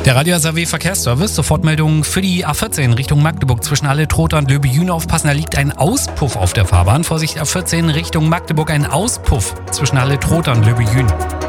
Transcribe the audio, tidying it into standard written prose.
Der Radio SAW Verkehrsservice, Sofortmeldung für die A14 Richtung Magdeburg zwischen Halle-Trotha und Löbe-Jühn aufpassen. Da liegt ein Auspuff auf der Fahrbahn. Vorsicht, A14 Richtung Magdeburg, ein Auspuff zwischen Halle-Trotha und Löbe-Jühn.